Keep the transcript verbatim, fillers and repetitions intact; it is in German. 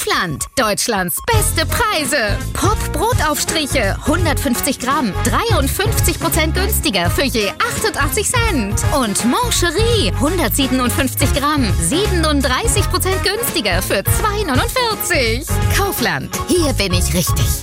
Kaufland. Deutschlands beste Preise. Pop-Brotaufstriche, hundertfünfzig Gramm, dreiundfünfzig Prozent günstiger für je achtundachtzig Cent. Und Mancherie, hundertsiebenundfünfzig Gramm, siebenunddreißig Prozent günstiger für zwei neunundvierzig. Kaufland, hier bin ich richtig.